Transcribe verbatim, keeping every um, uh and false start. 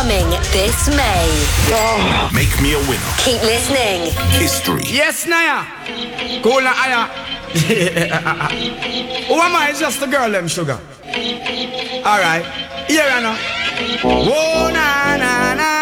Coming this May. Oh. Make me a winner. Keep listening. History. Yes, Naya. Cool na aya. Who am I? It's just a girl, them sugar. Alright. Here I know. Whoa, na na na